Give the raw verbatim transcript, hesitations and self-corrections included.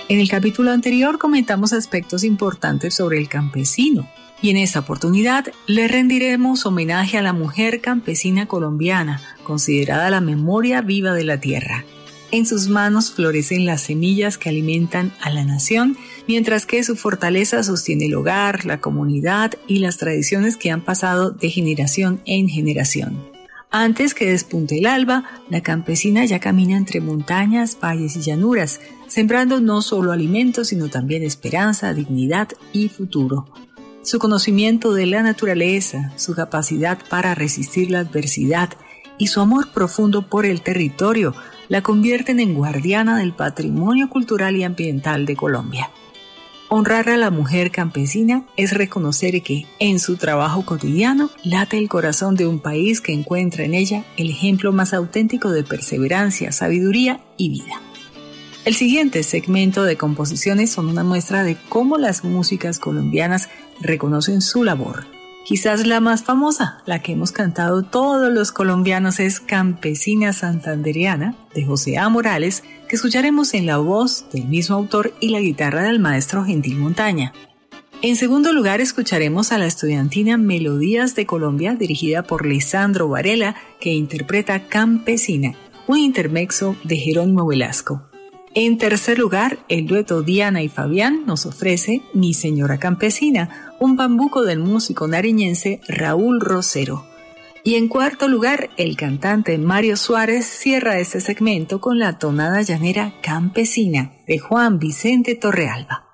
En el capítulo anterior comentamos aspectos importantes sobre el campesino y en esta oportunidad le rendiremos homenaje a la mujer campesina colombiana, considerada la memoria viva de la tierra. En sus manos florecen las semillas que alimentan a la nación, mientras que su fortaleza sostiene el hogar, la comunidad y las tradiciones que han pasado de generación en generación. Antes que despunte el alba, la campesina ya camina entre montañas, valles y llanuras, sembrando no solo alimentos, sino también esperanza, dignidad y futuro. Su conocimiento de la naturaleza, su capacidad para resistir la adversidad y su amor profundo por el territorio la convierten en guardiana del patrimonio cultural y ambiental de Colombia. Honrar a la mujer campesina es reconocer que, en su trabajo cotidiano, late el corazón de un país que encuentra en ella el ejemplo más auténtico de perseverancia, sabiduría y vida. El siguiente segmento de composiciones son una muestra de cómo las músicas colombianas reconocen su labor. Quizás la más famosa, la que hemos cantado todos los colombianos, es Campesina Santandereana, de José A. Morales, que escucharemos en la voz del mismo autor y la guitarra del maestro Gentil Montaña. En segundo lugar, escucharemos a la estudiantina Melodías de Colombia, dirigida por Lisandro Varela, que interpreta Campesina, un intermezzo de Jerónimo Velasco. En tercer lugar, el dueto Diana y Fabián nos ofrece Mi Señora Campesina, un bambuco del músico nariñense Raúl Rosero. Y en cuarto lugar, el cantante Mario Suárez cierra este segmento con la tonada llanera Campesina de Juan Vicente Torrealba.